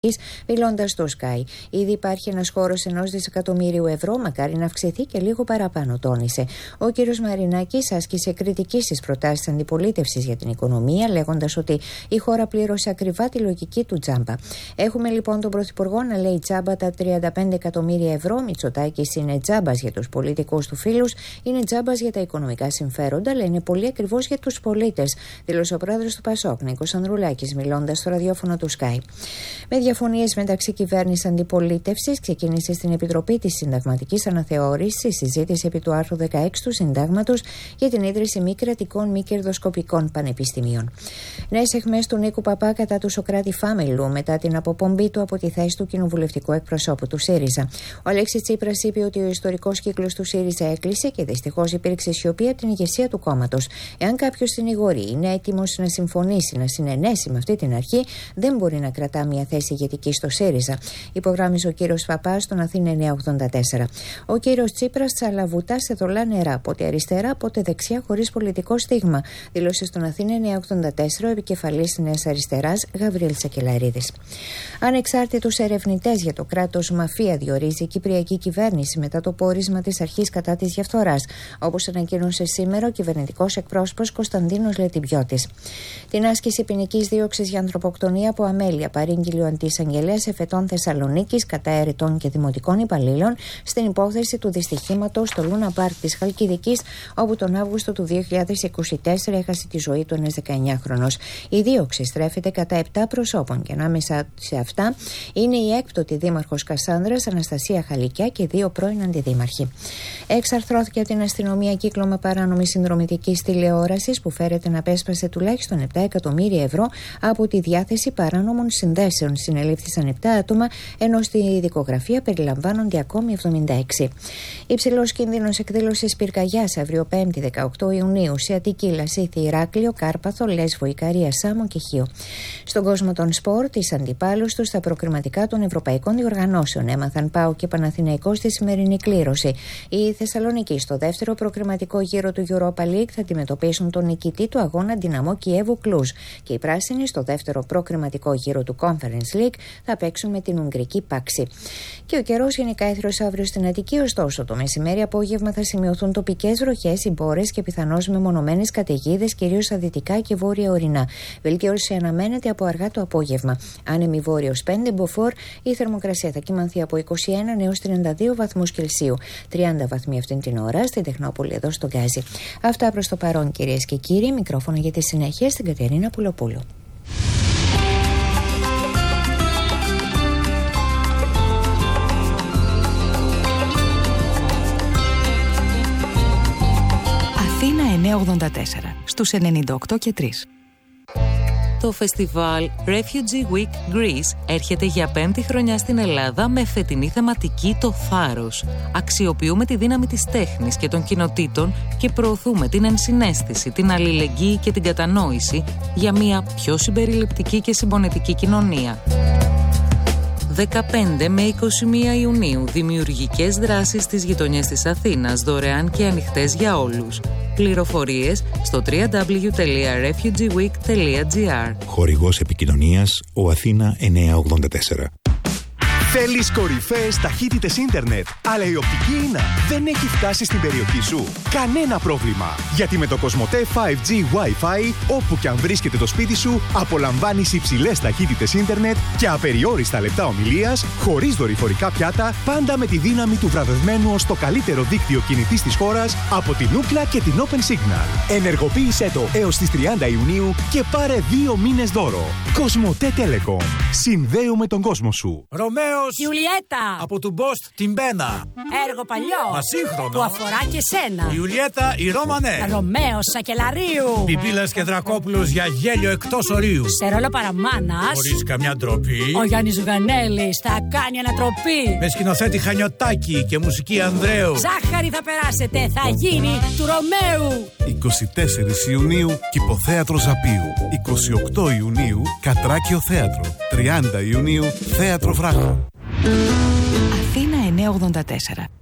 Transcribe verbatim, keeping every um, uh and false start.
μιλώντας στο Sky. Ήδη υπάρχει ένας χώρος ενός δισεκατομμύριου ευρώ, μακάρι να αυξηθεί και λίγο παραπάνω, τόνισε. Ο κ. Μαρινάκης άσκησε κριτική στις προτάσεις αντιπολίτευσης για την οικονομία, λέγοντας ότι η χώρα πλήρωσε ακριβά τη λογική του τζάμπα. Έχουμε λοιπόν τον Πρωθυπουργό να λέει τζάμπα τα τριάντα πέντε εκατομμύρια ευρώ. Μητσοτάκης είναι τζάμπας για τους πολιτικούς του φίλους, είναι τζάμπας για τα οικονομικά συμφέροντα, αλλά είναι πολύ ακριβώς για τους πολίτες, δήλωσε ο πρόεδρος του Πασόκ, Νίκος Ανδρουλάκης, μιλώντας στο ραδιόφωνο του Sky. Με διαφωνίες μεταξύ κυβέρνησης αντιπολίτευσης, ξεκίνησε στην Επιτροπή της Συνταγματικής Αναθεώρησης η συζήτηση επί του άρθρου δεκαέξι του Συντάγματος για την ίδρυση μη κρατικών μη κερδοσκοπικών πανεπιστημίων. Νέες αιχμές του Νίκου Παπά κατά του Σωκράτη Φάμελου μετά την αποπομπή του από τη θέση του κοινοβουλευτικού εκπροσώπου του ΣΥΡΙΖΑ. Ο Αλέξης Τσίπρας είπε ότι ο ιστορικός κύκλος του ΣΥΡΙΖΑ έκλεισε και δυστυχώς υπήρξε σιωπή από την ηγεσία του κόμματος. Εάν κάποιος συνηγορεί είναι έτοιμος να συμφωνήσει, να συνενέσει με αυτή την αρχή, δεν μπορεί να κρατά μια θέση ηγετική στο ΣΥΡΙΖΑ, υπογράμμιζε ο κύριος Παπάς στον Αθήνα εννιακόσια ογδόντα τέσσερα. Ο κύριος Τσίπρας τσαλαβουτά σε θολά νερά, πότε αριστερά, πότε δεξιά, χωρίς πολιτικό στίγμα, δήλωσε στον Αθήνα εννιακόσια ογδόντα τέσσερα ο επικεφαλής της Νέας Αριστεράς, Γαβριήλ Σακελαρίδης. Ανεξάρτητους ερευνητές για το κράτος μαφία διορίζει η κυπριακή κυβέρνηση μετά το πόρισμα της αρχής κατά της διαφθοράς, όπως ανακοίνωσε σήμερα ο κυβερνητικός εκπρόσωπος Κωνσταντίνος Λετιμπιώτης. Την άσκηση ποινικής δίωξης για ανθρωποκτονία από αμέλεια παρήγγειλε ο αντιεισαγγελέας εφετών Θεσσαλονίκης κατά ερετών και δημοτικών υπαλλήλων στην υπόθεση του δυστυχήματος στο Λούνα Πάρκ της Χαλκιδικής, όπου τον Αύγουστο του δύο χιλιάδες είκοσι τέσσερα έχασε τη ζωή του ένας δεκαεννιάχρονος. Η δίωξη στρέφεται κατά επτά προσώπων και ανάμεσα σε αυτά είναι η έκπτωτη δήμαρχος Κασάνδρας Αναστασία Χαλικιά και δύο πρώην αντιδήμαρχοι. Εξαρθρώθηκε από την αστυνομία κύκλωμα παράνομης συνδρομητικής τηλεόρασης που φέρεται να απέσπασε τουλάχιστον επτά εκατομμύρια ευρώ από τη διάθεση παράνομων συνδέσεων. Συνελήφθησαν επτά άτομα, ενώ στη δικογραφία περιλαμβάνονται ακόμη εβδομήντα έξι. Υψηλός κίνδυνος εκδήλωσης πυρκαγιάς αύριο πέμπτη δεκαοκτώ Ιουνίου σε Αττική, Λασίθι, Ηράκλειο, Κάρπαθο, Λέσβο, Ικαρία, Σάμο και Χίο. Στον κόσμο των σπορ, τις αντιπάλους τους στα προκριματικά των ευρωπαϊκών διοργανώσεων έμαθαν ΠΑΟΚ και Παναθηναϊκός στη σημερινή κλήρωση. Οι Θεσσαλονικοί στο δεύτερο προκριματικό γύρο του Europa League θα αντιμετωπίσουν τον νικητή του αγώνα Δυναμό Κιέβου Κλουζ και οι πράσινοι στο δεύτερο προκριματικό γύρο του Conference League θα παίξουν με την Ουγγρική Πάξη. Και ο καιρός γενικά έθριος αύριο στην Αττική, ωστόσο το μεσημέρι-απόγευμα θα σημειωθούν τοπικές βροχές, ιμπόρες και πιθανώς μεμονωμένες καταιγίδες, κυρίως στα δυτικά και βόρεια ορεινά. Βελτίωση αναμένεται από αργά το απόγευμα. Άνεμη βόρειος πέντε μποφόρ, η θερμοκρασία θα κυμανθεί από είκοσι ένα έως τριάντα δύο βαθμούς Κελσίου. τριάντα βαθμοί αυτήν την ώρα στην Τεχνόπολη εδώ στο Γκάζι. Αυτά προς το παρόν, κυρίες και κύριοι. Μικρόφωνο για τη συνέχεια στην Κατερίνα Πουλοπούλου. Αθήνα εννιακόσια ογδόντα τέσσερα στους ενενήντα οκτώ και τρία. Το φεστιβάλ Refugee Week Greece έρχεται για πέμπτη χρονιά στην Ελλάδα με φετινή θεματική «Το θάρρος». Αξιοποιούμε τη δύναμη της τέχνης και των κοινοτήτων και προωθούμε την ενσυναίσθηση, την αλληλεγγύη και την κατανόηση για μια πιο συμπεριληπτική και συμπονετική κοινωνία. δεκαπέντε με είκοσι μία Ιουνίου, δημιουργικές δράσεις στις γειτονιές της Αθήνας, δωρεάν και ανοιχτές για όλους. Πληροφορίες στο double-u double-u double-u τελεία refugee week τελεία gr. Χορηγός επικοινωνίας ο Αθήνα εννιακόσια ογδόντα τέσσερα. Θέλεις κορυφαίες ταχύτητες ίντερνετ, αλλά η οπτική ίνα δεν έχει φτάσει στην περιοχή σου? Κανένα πρόβλημα, γιατί με το Κοσμοτέ φάιβ τζι Wi-Fi, όπου και αν βρίσκεται το σπίτι σου, απολαμβάνεις υψηλές ταχύτητες ίντερνετ και απεριόριστα λεπτά ομιλίας, χωρίς δορυφορικά πιάτα, πάντα με τη δύναμη του βραβευμένου ως το καλύτερο δίκτυο κινητής της χώρας από την Ookla και την Open Signal. Ενεργοποίησέ το έως τις τριάντα Ιουνίου και πάρε δύο μήνες δώρο. Κοσμοτέ Telecom. Συνδέουμε τον κόσμο σου. Ρωμαίο Ιουλιέτα! Από του Μπόστ την Μπένα. Έργο παλιό. Μα σύγχρονο. Που αφορά και σένα. Η Ιουλιέτα η Ρώμανε. Ρωμαίος Σακελαρίου. Πιπίλας και Δρακόπουλος για γέλιο εκτός ορίου. Σε ρόλο παραμάνας. Χωρίς καμιά ντροπή. Ο Γιάννης Ζουγανέλης θα κάνει ανατροπή. Με σκηνοθέτη Χανιωτάκη και μουσική Ανδρέου. Ζάχαρη θα περάσετε. Θα γίνει του Ρωμαίου. είκοσι τέσσερις Ιουνίου Κηποθέατρο Ζαπίου. είκοσι οκτώ Ιουνίου Κατράκιο Θέατρο. τριάντα Ιουνίου Θέατρο Βράχο. Αθήνα εννιακόσια ογδόντα τέσσερα.